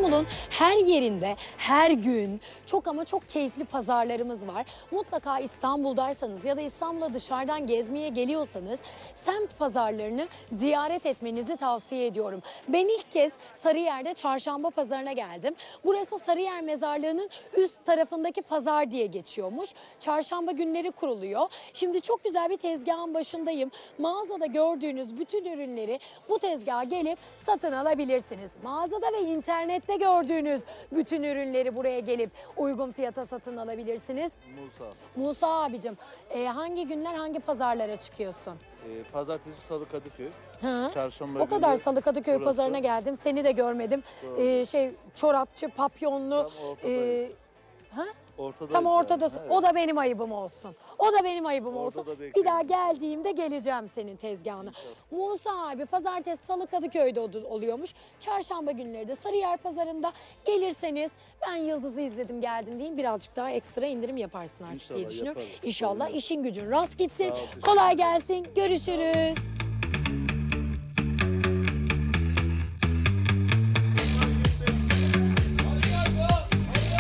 İstanbul'un her yerinde, her gün çok ama çok keyifli pazarlarımız var. Mutlaka İstanbul'daysanız ya da İstanbul'a dışarıdan gezmeye geliyorsanız semt pazarlarını ziyaret etmenizi tavsiye ediyorum. Ben ilk kez Sarıyer'de Çarşamba Pazarı'na geldim. Burası Sarıyer Mezarlığı'nın üst tarafındaki pazar diye geçiyormuş. Çarşamba günleri kuruluyor. Şimdi çok güzel bir tezgahın başındayım. Mağazada gördüğünüz bütün ürünleri bu tezgaha gelip satın alabilirsiniz. Mağazada ve internette gördüğünüz bütün ürünleri buraya gelip uygun fiyata satın alabilirsiniz. Musa abicim, hangi günler hangi pazarlara çıkıyorsun? Pazartesi, Salı, Kadıköy. Ha? Çarşamba O kadar günü Salı Kadıköy burası. pazarına geldim. Seni de görmedim. Çorapçı, papyonlu. Tam ortadayız. Ha? Ortadayız Tam ortadasın. yani, O da benim ayıbım olsun. O da benim ayıbım Orada olsun. da Bir bekliyorum. daha geldiğimde geleceğim senin tezgahına. Musa abi pazartesi, Salı Kadıköy'de oluyormuş. Çarşamba günleri de Sarıyer Pazarı'nda gelirseniz ben Yıldız'ı izledim geldim deyin birazcık daha ekstra indirim yaparsın artık diye İnşallah düşünüyorum. yaparız. İnşallah Sorun yok. işin gücün rast gitsin. Sağ ol, teşekkür Kolay gelsin. Görüşürüz.